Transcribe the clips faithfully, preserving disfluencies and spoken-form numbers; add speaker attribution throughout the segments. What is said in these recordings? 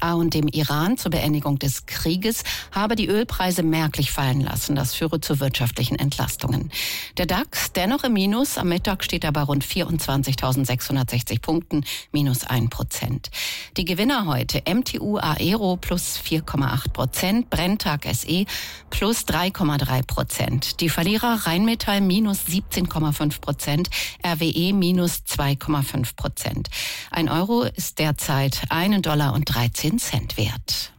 Speaker 1: A und dem Iran zur Beendigung des Krieges habe die Ölpreise merklich fallen lassen. Das führe zu wirtschaftlichen Entlastungen. Der DAX dennoch im Minus. Am Mittag steht er bei rund vierundzwanzigtausendsechshundertsechzig Punkten, minus ein Prozent. Die Gewinner heute: M T U Aero plus vier Komma acht Prozent, Brenntag S E plus drei Komma drei Prozent. Die Verlierer: Rheinmetall minus siebzehn Komma fünf Prozent, R W E minus zwei Komma fünf Prozent. Ein Euro ist derzeit einen Dollar und dreizehn Cent wert.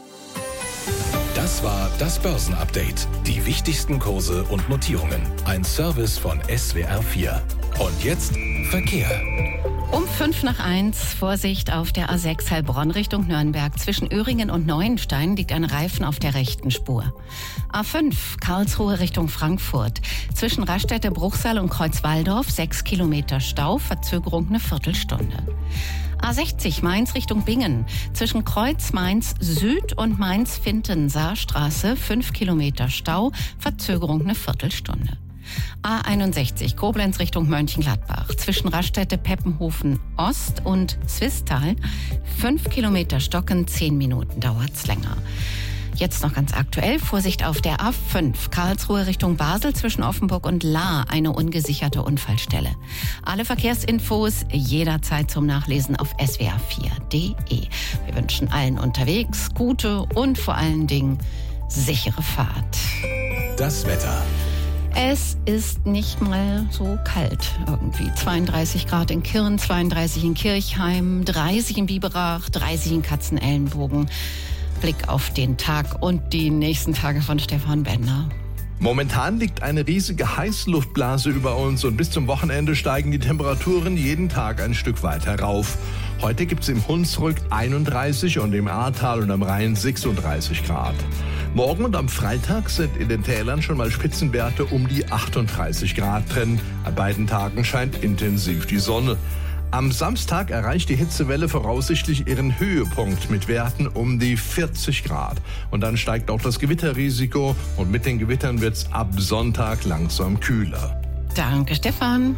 Speaker 2: Das war das Börsenupdate. Die wichtigsten Kurse und Notierungen. Ein Service von S W R vier. Und jetzt Verkehr.
Speaker 1: Um fünf nach eins, Vorsicht auf der A sechs Heilbronn Richtung Nürnberg. Zwischen Öhringen und Neuenstein liegt ein Reifen auf der rechten Spur. A fünf, Karlsruhe Richtung Frankfurt. Zwischen Raststätte, Bruchsal und Kreuzwaldorf sechs Kilometer Stau, Verzögerung eine Viertelstunde. A sechzig, Mainz Richtung Bingen. Zwischen Kreuz Mainz Süd und Mainz-Finten-Saarstraße fünf Kilometer Stau, Verzögerung eine Viertelstunde. A einundsechzig, Koblenz Richtung Mönchengladbach. Zwischen Raststätte, Peppenhofen Ost und Swisttal fünf Kilometer Stocken, zehn Minuten dauert's länger. Jetzt noch ganz aktuell, Vorsicht auf der A fünf, Karlsruhe Richtung Basel zwischen Offenburg und Lahr, eine ungesicherte Unfallstelle. Alle Verkehrsinfos jederzeit zum Nachlesen auf S W R vier Punkt D E. Wir wünschen allen unterwegs gute und vor allen Dingen sichere Fahrt.
Speaker 2: Das Wetter.
Speaker 1: Es ist nicht mal so kalt irgendwie. zweiunddreißig Grad in Kirn, zweiunddreißig in Kirchheim, dreißig in Biberach, dreißig in Katzenellenbogen. Blick auf den Tag und die nächsten Tage von Stefan Bender.
Speaker 3: Momentan liegt eine riesige Heißluftblase über uns und bis zum Wochenende steigen die Temperaturen jeden Tag ein Stück weiter rauf. Heute gibt es im Hunsrück einunddreißig und im Ahrtal und am Rhein sechsunddreißig Grad. Morgen und am Freitag sind in den Tälern schon mal Spitzenwerte um die achtunddreißig Grad drin. An beiden Tagen scheint intensiv die Sonne. Am Samstag erreicht die Hitzewelle voraussichtlich ihren Höhepunkt mit Werten um die vierzig Grad. Und dann steigt auch das Gewitterrisiko und mit den Gewittern wird es ab Sonntag langsam kühler.
Speaker 1: Danke, Stefan.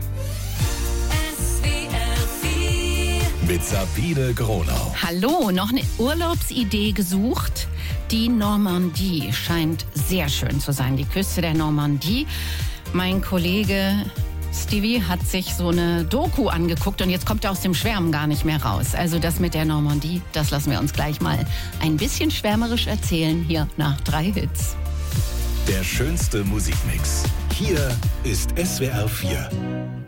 Speaker 2: Mit Sabine Gronau.
Speaker 1: Hallo, noch eine Urlaubsidee gesucht? Die Normandie scheint sehr schön zu sein, die Küste der Normandie. Mein Kollege Stevie hat sich so eine Doku angeguckt und jetzt kommt er aus dem Schwärmen gar nicht mehr raus. Also das mit der Normandie, das lassen wir uns gleich mal ein bisschen schwärmerisch erzählen, hier nach drei Hits.
Speaker 2: Der schönste Musikmix. Hier ist S W R vier.